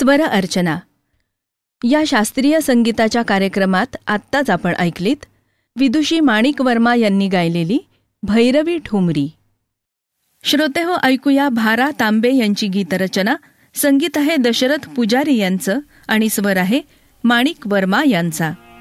स्वर अर्चना या शास्त्रीय संगीताच्या कार्यक्रमात आत्ताच आपण ऐकलीत विदुषी माणिक वर्मा यांनी गायलेली भैरवी ठुमरी. श्रोतेहो, ऐकूया भारा तांबे यांची गीतरचना. संगीत आहे दशरथ पुजारी यांचं आणि स्वर आहे माणिक वर्मा यांचा.